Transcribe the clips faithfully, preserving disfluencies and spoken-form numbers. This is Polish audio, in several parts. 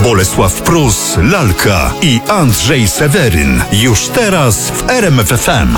Bolesław Prus, Lalka i Andrzej Seweryn. Już teraz w R M F F M.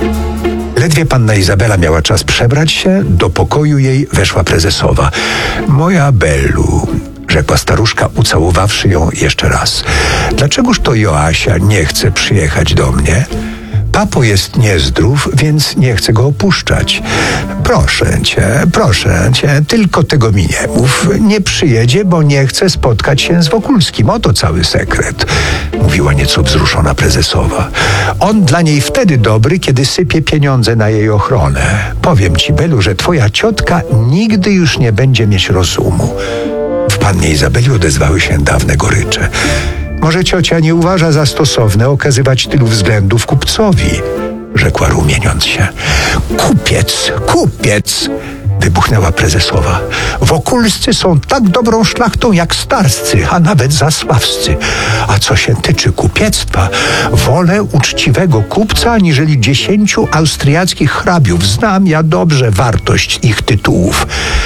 Ledwie panna Izabela miała czas przebrać się, do pokoju jej weszła prezesowa. Moja Bellu, rzekła staruszka, ucałowawszy ją jeszcze raz. Dlaczegoż to Joasia nie chce przyjechać do mnie? Papo jest niezdrów, więc nie chcę go opuszczać. Proszę cię, proszę cię, tylko tego mi nie mów. Nie przyjedzie, bo nie chce spotkać się z Wokulskim. Oto cały sekret, mówiła nieco wzruszona prezesowa. On dla niej wtedy dobry, kiedy sypie pieniądze na jej ochronę. Powiem ci, Belu, że twoja ciotka nigdy już nie będzie mieć rozumu. W pannie Izabeli odezwały się dawne gorycze. Może ciocia nie uważa za stosowne okazywać tylu względów kupcowi, rzekła rumieniąc się. Kupiec, kupiec, wybuchnęła prezesowa. Wokulscy są tak dobrą szlachtą jak starscy, a nawet zasławscy. A co się tyczy kupiectwa, wolę uczciwego kupca aniżeli dziesięciu austriackich hrabiów. Znam ja dobrze wartość ich tytułów.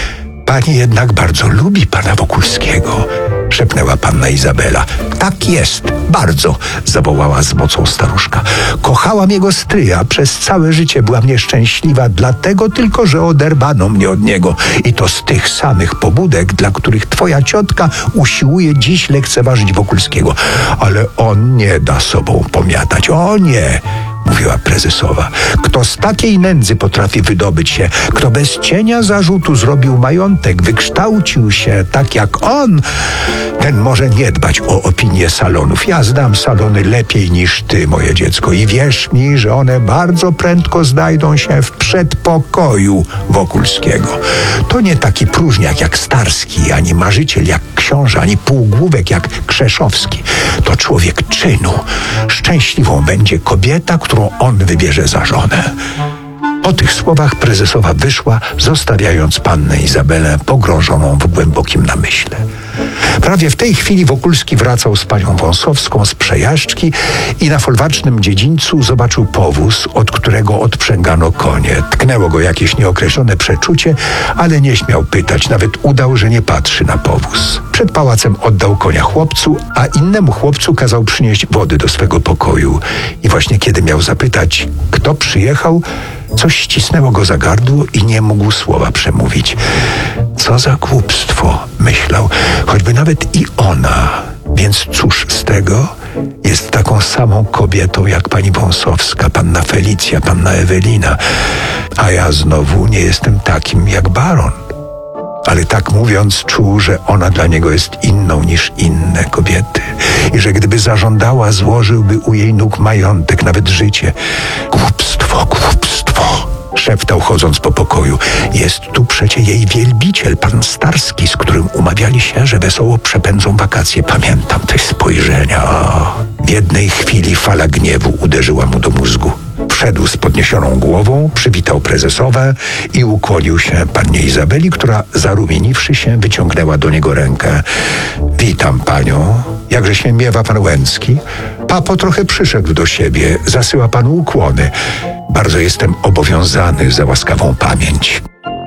Pani jednak bardzo lubi pana Wokulskiego, szepnęła panna Izabela. Tak jest, bardzo, zawołała z mocą staruszka. Kochałam jego stryja, przez całe życie byłam nieszczęśliwa, dlatego tylko, że oderwano mnie od niego. I to z tych samych pobudek, dla których twoja ciotka usiłuje dziś lekceważyć Wokulskiego. Ale on nie da sobą pomiatać, o nie! Mówiła prezesowa. Kto z takiej nędzy potrafi wydobyć się, kto bez cienia zarzutu zrobił majątek, wykształcił się tak jak on, ten może nie dbać o opinię salonów. Ja znam salony lepiej niż ty, moje dziecko, i wierz mi, że one bardzo prędko znajdą się w przedpokoju Wokulskiego. To nie taki próżniak jak Starski, ani marzyciel jak książę, ani półgłówek jak Krzeszowski. To człowiek czynu. Szczęśliwą będzie kobieta, którą on wybierze za żonę. Po tych słowach prezesowa wyszła, zostawiając pannę Izabelę pogrążoną w głębokim namyśle. Prawie w tej chwili Wokulski wracał z panią Wąsowską z przejażdżki i na folwarcznym dziedzińcu zobaczył powóz, od którego odprzęgano konie. Tknęło go jakieś nieokreślone przeczucie, ale nie śmiał pytać, nawet udał, że nie patrzy na powóz. Przed pałacem oddał konia chłopcu, a innemu chłopcu kazał przynieść wody do swego pokoju. I właśnie kiedy miał zapytać, kto przyjechał, coś ścisnęło go za gardło i nie mógł słowa przemówić. Co za głupstwo, myślał, choćby nawet i ona. Więc cóż z tego? Jest taką samą kobietą jak pani Wąsowska, panna Felicja, panna Ewelina. A ja znowu nie jestem takim jak baron. Ale tak mówiąc czuł, że ona dla niego jest inną niż inne kobiety i że gdyby zażądała, złożyłby u jej nóg majątek, nawet życie. Głupstwo, głupstwo, szeptał chodząc po pokoju. Jest tu przecie jej wielbiciel, pan Starski, z którym umawiali się, że wesoło przepędzą wakacje. Pamiętam te spojrzenia. O, w jednej chwili fala gniewu uderzyła mu do mózgu. Wszedł z podniesioną głową, przywitał prezesowę i ukłonił się pannie Izabeli, która zarumieniwszy się wyciągnęła do niego rękę. Witam panią. Jakże się miewa pan Łęcki? Papo trochę przyszedł do siebie, zasyła panu ukłony. Bardzo jestem obowiązany za łaskawą pamięć.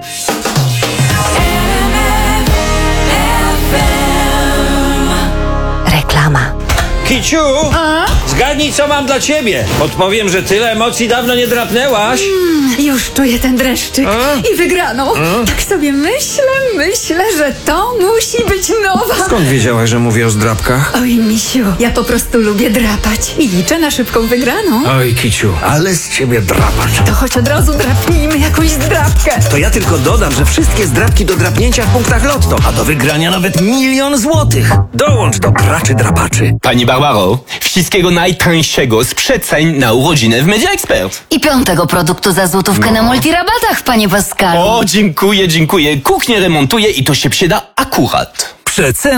Reklama. Kiciu, A? zgadnij, co mam dla ciebie. Podpowiem, że tyle emocji dawno nie drapnęłaś. Mm, już czuję ten dreszczyk. A? I wygraną. A? Tak sobie myślę, myślę, że to musi być nowa. Skąd wiedziałaś, że mówię o zdrapkach? Oj, misiu, ja po prostu lubię drapać. I liczę na szybką wygraną. Oj, Kiciu, ale z ciebie drapacz. To choć od razu drapnijmy jakąś zdrapkę. To ja tylko dodam, że wszystkie zdrapki do drapnięcia w punktach Lotto, a do wygrania nawet milion złotych. Dołącz do graczy drapaczy. Pani Barbaro, wszystkiego najtańszego z przeceń na urodziny w Media Expert. I piątego produktu za złotówkę na multirabatach, panie Pascalu. O, dziękuję, dziękuję. Kuchnię remontuję i to się przyda akurat. Przeceny